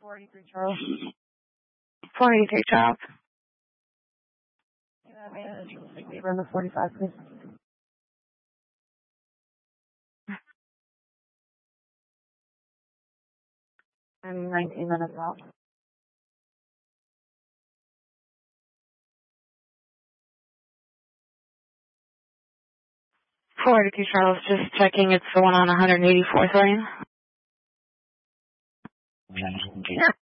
483 Charles. 483 Charles. Run the 45, please. I'm 19 minutes out. Charles, just checking. It's the one on 184th lane.